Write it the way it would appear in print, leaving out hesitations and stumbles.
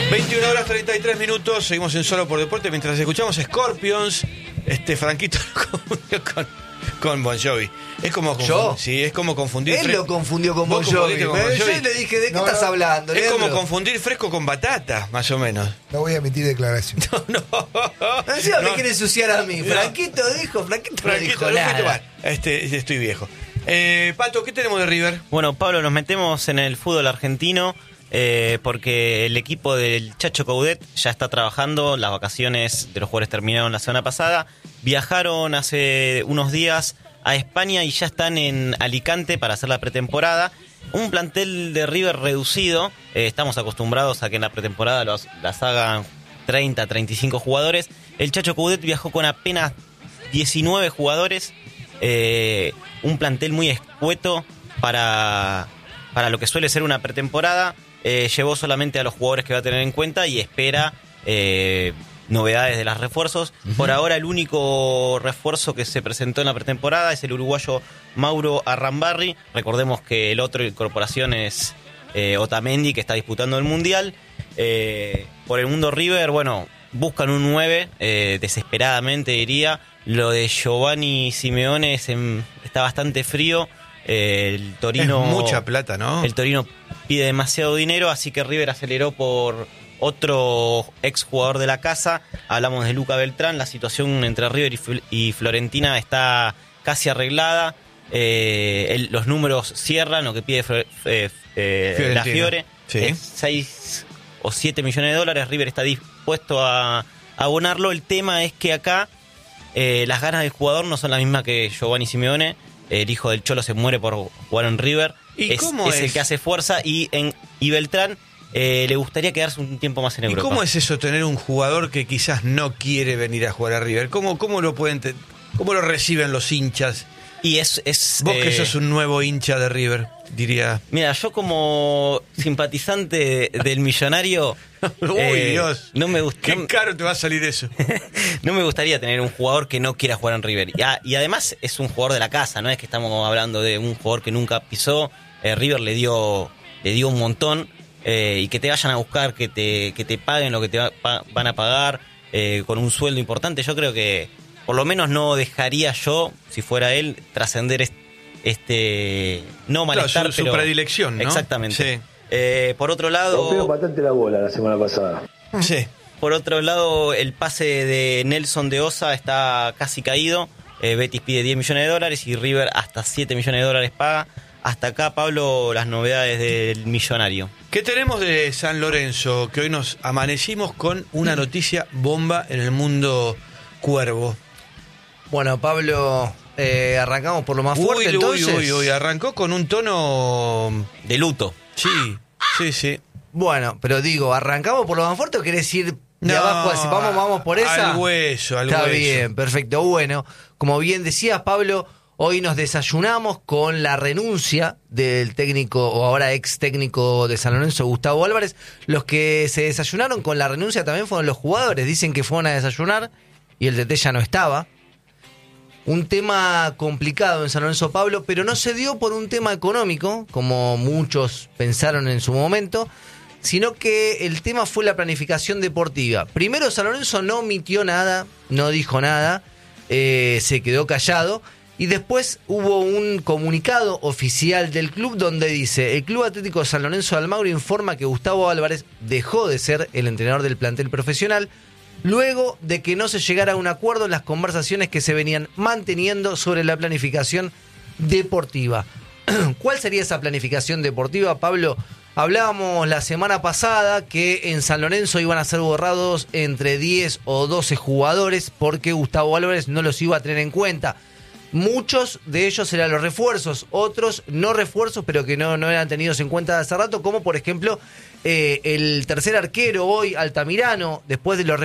21 horas 33 minutos, seguimos en Solo por Deporte mientras escuchamos Scorpions. Franquito lo confundió con Bon Jovi. Es como ¿Yo? Sí, es como confundir. Él lo confundió con Bon Jovi. Yo le dije, ¿de qué estás hablando, Es Leandro? como confundir fresco con batata, más o menos. No voy a emitir declaración. Encima me quiere ensuciar a mí. Franquito no dijo nada. Estoy viejo. Pato, ¿qué tenemos de River? Bueno, Pablo, nos metemos en el fútbol argentino porque el equipo del Chacho Coudet ya está trabajando. Las vacaciones de los jugadores terminaron la semana pasada. Viajaron hace unos días a España y ya están en Alicante para hacer la pretemporada. Un plantel de River reducido. Estamos acostumbrados a que en la pretemporada las hagan 30, 35 jugadores. El Chacho Coudet viajó con apenas 19 jugadores. Un plantel muy escueto para lo que suele ser una pretemporada. Llevó solamente a los jugadores que va a tener en cuenta y espera novedades de los refuerzos. Por ahora el único refuerzo que se presentó en la pretemporada es el uruguayo Mauro Arrambarri. Recordemos que el otro incorporación es Otamendi, que está disputando el Mundial. Por el mundo River, bueno, buscan un 9, desesperadamente diría. Lo de Giovanni Simeone está bastante frío. El Torino, es mucha plata, ¿no? El Torino pide demasiado dinero, así que River aceleró por otro exjugador de la casa. Hablamos de Luca Beltrán. La situación entre River y Florentina está casi arreglada. Los números cierran lo que pide la Fiore. Sí. Es 6 o 7 millones de dólares. River está dispuesto a abonarlo. El tema es que acá las ganas del jugador no son las mismas que Giovanni Simeone. El hijo del Cholo se muere por jugar en River. ¿Y cómo es el que hace fuerza. Y Beltrán le gustaría quedarse un tiempo más en Europa. ¿Y cómo es eso, tener un jugador que quizás no quiere venir a jugar a River? ¿Cómo lo reciben los hinchas? Y es vos que sos un nuevo hincha de River, diría. Mira, yo como simpatizante del Millonario, uy, Dios, no me gusta. Qué caro te va a salir eso. No me gustaría tener un jugador que no quiera jugar en River. Y además es un jugador de la casa, no es que estamos hablando de un jugador que nunca pisó. River le dio un montón. Y que te vayan a buscar, que te paguen lo que te van a pagar, con un sueldo importante. Yo creo que por lo menos no dejaría yo, si fuera él, trascender no malestar, claro, su predilección, ¿no? Exactamente. Sí. Por otro lado, rompeo bastante la bola la semana pasada. Sí. Por otro lado, el pase de Nelson de Osa está casi caído. Betis pide 10 millones de dólares y River hasta 7 millones de dólares paga. Hasta acá, Pablo, las novedades del Millonario. ¿Qué tenemos de San Lorenzo? Que hoy nos amanecimos con una noticia bomba en el mundo cuervo. Bueno, Pablo, arrancamos por lo más fuerte, entonces. Uy, arrancó con un tono de luto. Sí. Bueno, pero digo, ¿arrancamos por lo más fuerte o querés ir de abajo? Si vamos por esa. Al hueso. Está bien, perfecto. Bueno, como bien decías, Pablo, hoy nos desayunamos con la renuncia del técnico, o ahora ex técnico de San Lorenzo, Gustavo Álvarez. Los que se desayunaron con la renuncia también fueron los jugadores. Dicen que fueron a desayunar y el DT ya no estaba. Un tema complicado en San Lorenzo, Pablo, pero no se dio por un tema económico, como muchos pensaron en su momento, sino que el tema fue la planificación deportiva. Primero, San Lorenzo no omitió nada, no dijo nada, se quedó callado. Y después hubo un comunicado oficial del club donde dice: el Club Atlético San Lorenzo de Almagro informa que Gustavo Álvarez dejó de ser el entrenador del plantel profesional luego de que no se llegara a un acuerdo en las conversaciones que se venían manteniendo sobre la planificación deportiva. ¿Cuál sería esa planificación deportiva, Pablo? Hablábamos la semana pasada que en San Lorenzo iban a ser borrados entre 10 o 12 jugadores porque Gustavo Álvarez no los iba a tener en cuenta. Muchos de ellos eran los refuerzos, otros no refuerzos, pero que no eran tenidos en cuenta hace rato, como por ejemplo el tercer arquero hoy, Altamirano, después de los